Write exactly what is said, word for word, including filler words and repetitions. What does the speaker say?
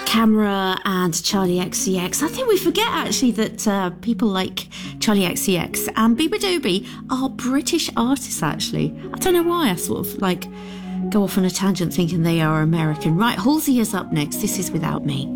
Camera and Charlie X C X. I think we forget actually that uh, people like Charlie X C X and Beabadoobee are British artists actually. I don't know why I sort of like go off on a tangent thinking they are American. Right, Halsey is up next. This is Without Me.